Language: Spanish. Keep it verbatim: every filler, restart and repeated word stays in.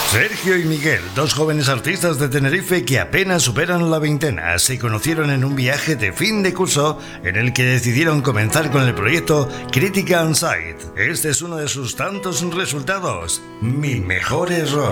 Sergio y Miguel, dos jóvenes artistas de Tenerife que apenas superan la veintena, se conocieron en un viaje de fin de curso en el que decidieron comenzar con el proyecto Crítica On Site. Este es uno de sus tantos resultados. Mi mejor error.